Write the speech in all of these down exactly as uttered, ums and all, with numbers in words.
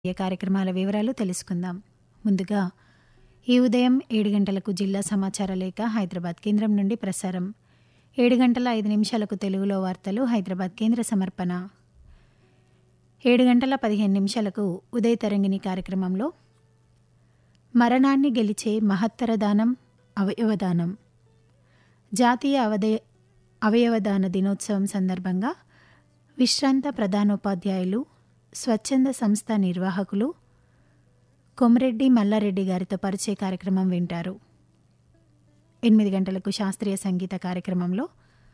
ఈ కార్యక్రమాల వివరాలు తెలుసుకుందాం. ముందుగా ఈ ఉదయం ఏడు గంటలకు జిల్లా సమాచార లేఖ హైదరాబాద్ కేంద్రం నుండి ప్రసారం. ఏడు గంటల ఐదు నిమిషాలకు తెలుగులో వార్తలు హైదరాబాద్ కేంద్ర సమర్పణ. ఏడు గంటల పదిహేను నిమిషాలకు ఉదయ తరంగిణి కార్యక్రమంలో మరణాన్ని గెలిచే మహత్తర దానం అవయవదానం జాతీయ అవదయ అవయవదాన దినోత్సవం సందర్భంగా విశ్రాంత ప్రధానోపాధ్యాయులు స్వచ్ఛంద సంస్థ నిర్వాహకులు కొమరెడ్డి మల్లారెడ్డి గారితో పరిచయ కార్యక్రమం వింటారు. ఎనిమిది గంటలకు శాస్త్రీయ సంగీత కార్యక్రమంలో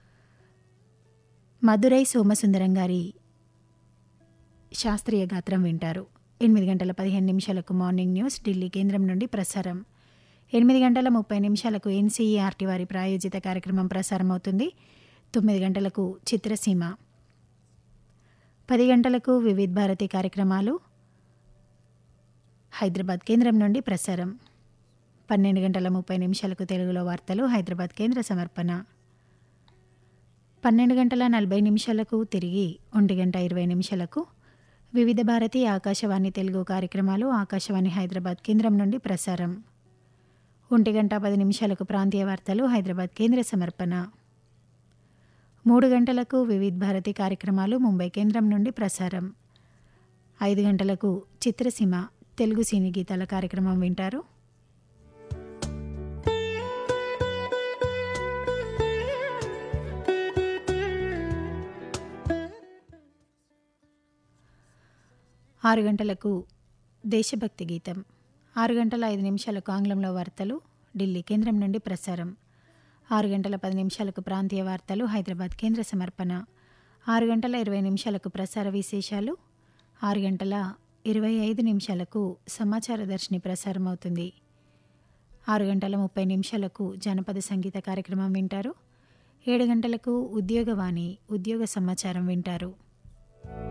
మధురై సోమసుందరం గారి శాస్త్రీయ గాత్రం వింటారు. ఎనిమిది గంటల పదిహేను నిమిషాలకు మార్నింగ్ న్యూస్ ఢిల్లీ కేంద్రం నుండి ప్రసారం. ఎనిమిది గంటల ముప్పై నిమిషాలకు ఎన్సీఈఆర్టీ వారి ప్రాయోజిత కార్యక్రమం ప్రసారం అవుతుంది. తొమ్మిది గంటలకు చిత్రసీమ, పది గంటలకు వివిధ భారతి కార్యక్రమాలు హైదరాబాద్ కేంద్రం నుండి ప్రసారం. పన్నెండు గంటల ముప్పై నిమిషాలకు తెలుగులో వార్తలు హైదరాబాద్ కేంద్ర సమర్పణ. పన్నెండు గంటల నలభై నిమిషాలకు తిరిగి ఒంటి గంట ఇరవై నిమిషాలకు వివిధ భారతి ఆకాశవాణి తెలుగు కార్యక్రమాలు ఆకాశవాణి హైదరాబాద్ కేంద్రం నుండి ప్రసారం. ఒంటి గంట పది నిమిషాలకు ప్రాంతీయ వార్తలు హైదరాబాద్ కేంద్ర సమర్పణ. మూడు గంటలకు వివిధ భారతి కార్యక్రమాలు ముంబై కేంద్రం నుండి ప్రసారం. ఐదు గంటలకు చిత్రసీమ తెలుగు సినీ గీతాల కార్యక్రమం వింటారు. ఆరు గంటలకు దేశభక్తి గీతం. ఆరు గంటల ఐదు నిమిషాలకు ఆంగ్లంలో వార్తలు ఢిల్లీ కేంద్రం నుండి ప్రసారం. ఆరు గంటల పది నిమిషాలకు ప్రాంతీయ వార్తలు హైదరాబాద్ కేంద్ర సమర్పణ. ఆరు గంటల ఇరవై నిమిషాలకు ప్రసార విశేషాలు. ఆరు గంటల ఇరవై ఐదు నిమిషాలకు సమాచార దర్శిని ప్రసారం అవుతుంది. ఆరు గంటల ముప్పై నిమిషాలకు జానపద సంగీత కార్యక్రమం వింటారు. ఏడు గంటలకు ఉద్యోగవాణి ఉద్యోగ సమాచారం వింటారు.